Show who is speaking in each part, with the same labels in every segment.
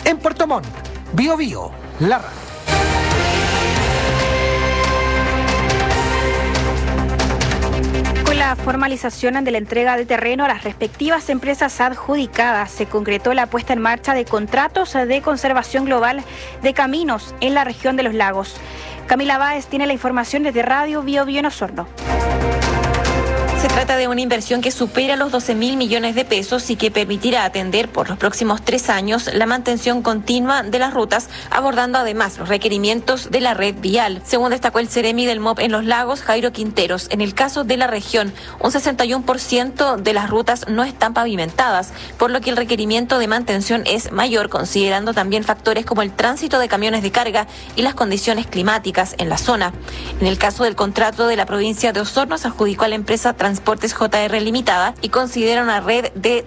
Speaker 1: En Puerto Montt, Bío Bío, la radio.
Speaker 2: Con la formalización de la entrega de terreno a las respectivas empresas adjudicadas, se concretó la puesta en marcha de contratos de conservación global de caminos en la región de los lagos. Camila Báez tiene la información desde Radio Bío Bío en Osorno.
Speaker 3: Se trata de una inversión que supera los 12.000 millones de pesos y que permitirá atender por los próximos 3 años la mantención continua de las rutas, abordando además los requerimientos de la red vial. Según destacó el Seremi del MOP en Los Lagos, Jairo Quinteros, en el caso de la región, un 61% de las rutas no están pavimentadas, por lo que el requerimiento de mantención es mayor, considerando también factores como el tránsito de camiones de carga y las condiciones climáticas en la zona. En el caso del contrato de la provincia de Osorno, se adjudicó a la empresa Transportes JR Limitada y considera una red de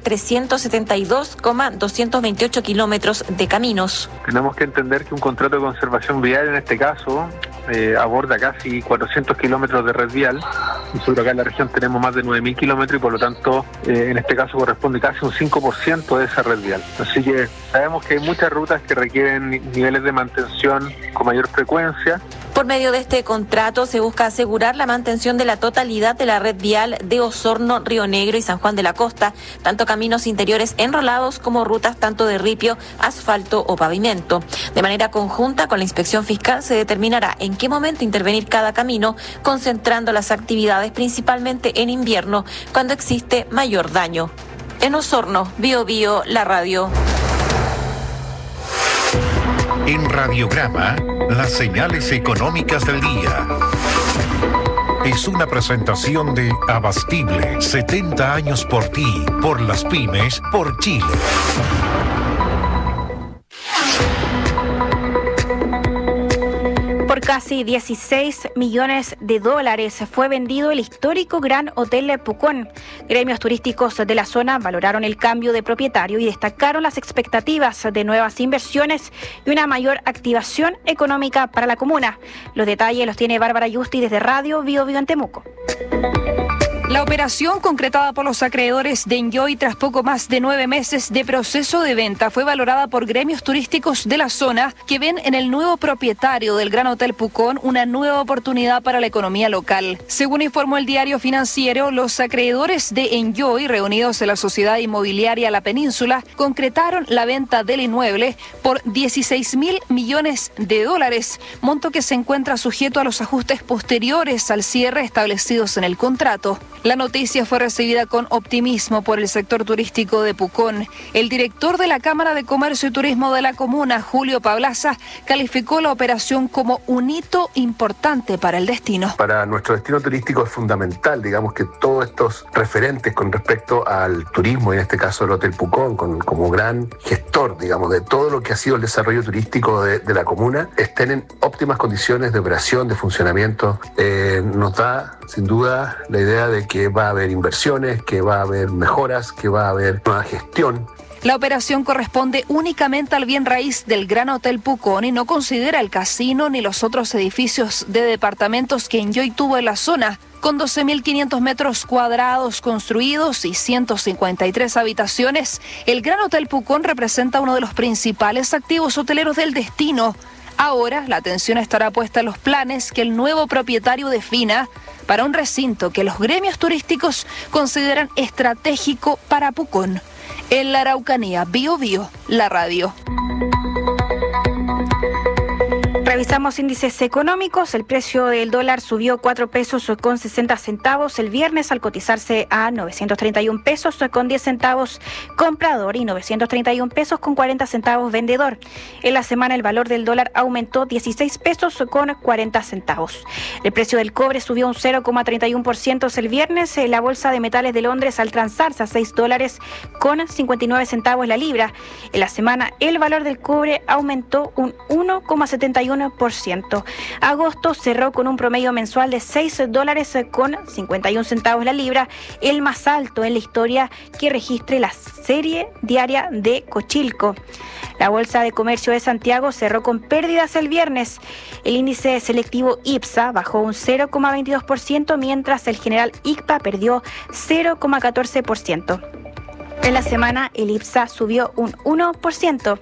Speaker 3: 372,228 kilómetros de caminos.
Speaker 4: Tenemos que entender que un contrato de conservación vial, en este caso, aborda casi 400 kilómetros de red vial. Nosotros acá en la región tenemos más de 9.000 kilómetros y por lo tanto, en este caso corresponde casi un 5% de esa red vial. Así que sabemos que hay muchas rutas que requieren niveles de mantención con mayor frecuencia.
Speaker 3: Por medio de este contrato se busca asegurar la mantención de la totalidad de la red vial de Osorno, Río Negro y San Juan de la Costa, tanto caminos interiores enrolados como rutas tanto de ripio, asfalto o pavimento. De manera conjunta con la inspección fiscal se determinará en qué momento intervenir cada camino, concentrando las actividades principalmente en invierno, cuando existe mayor daño. En Osorno, Bío Bío, la radio.
Speaker 5: En Radiograma, las señales económicas del día. Es una presentación de Abastible, 70 años por ti, por las pymes, por Chile.
Speaker 2: Por casi 16 millones de dólares fue vendido el histórico Gran Hotel Pucón. Gremios turísticos de la zona valoraron el cambio de propietario y destacaron las expectativas de nuevas inversiones y una mayor activación económica para la comuna. Los detalles los tiene Bárbara Yusti desde Radio Bío Bío en Temuco.
Speaker 6: La operación concretada por los acreedores de Enjoy tras poco más de 9 meses de proceso de venta fue valorada por gremios turísticos de la zona que ven en el nuevo propietario del Gran Hotel Pucón una nueva oportunidad para la economía local. Según informó el diario Financiero, los acreedores de Enjoy, reunidos en la Sociedad Inmobiliaria La Península, concretaron la venta del inmueble por 16.000 millones de dólares, monto que se encuentra sujeto a los ajustes posteriores al cierre establecidos en el contrato. La noticia fue recibida con optimismo por el sector turístico de Pucón. El director de la Cámara de Comercio y Turismo de la comuna, Julio Pablaza, calificó la operación como un hito importante para el destino.
Speaker 7: Para nuestro destino turístico es fundamental, digamos, que todos estos referentes con respecto al turismo, en este caso el Hotel Pucón, como gran gestor, digamos, de todo lo que ha sido el desarrollo turístico de la comuna, estén en óptimas condiciones de operación, de funcionamiento. Nos da, sin duda, la idea de que va a haber inversiones, que va a haber mejoras, que va a haber nueva gestión.
Speaker 6: La operación corresponde únicamente al bien raíz del Gran Hotel Pucón y no considera el casino ni los otros edificios de departamentos que Enjoy tuvo en la zona. Con 12.500 metros cuadrados construidos y 153 habitaciones, el Gran Hotel Pucón representa uno de los principales activos hoteleros del destino. Ahora, la atención estará puesta en los planes que el nuevo propietario defina para un recinto que los gremios turísticos consideran estratégico para Pucón. En la Araucanía, Bío Bío, la radio.
Speaker 2: Revisamos índices económicos. El precio del dólar subió 4 pesos con 60 centavos el viernes al cotizarse a 931 pesos con 10 centavos comprador y 931 pesos con 40 centavos vendedor. En la semana el valor del dólar aumentó 16 pesos con 40 centavos. El precio del cobre subió un 0,31% el viernes en la Bolsa de Metales de Londres al transarse a $6 con 59 centavos la libra. En la semana el valor del cobre aumentó un 1,71%. Agosto cerró con un promedio mensual de $6 con 51 centavos la libra, el más alto en la historia que registre la serie diaria de Cochilco. La Bolsa de Comercio de Santiago cerró con pérdidas el viernes. El índice selectivo IPSA bajó un 0,22%, mientras el general ICPA perdió 0,14%. En la semana, el IPSA subió un 1%.